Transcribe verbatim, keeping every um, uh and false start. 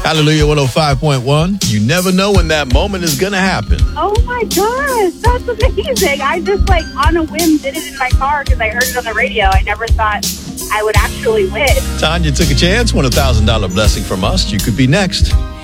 Hallelujah one oh five point one. You never know when that moment is going to happen. Oh my gosh, that's amazing. I just like on a whim did it in my car because I heard it on the radio. I never thought I would actually win. Tanya took a chance, won a one thousand dollars blessing from us. You could be next.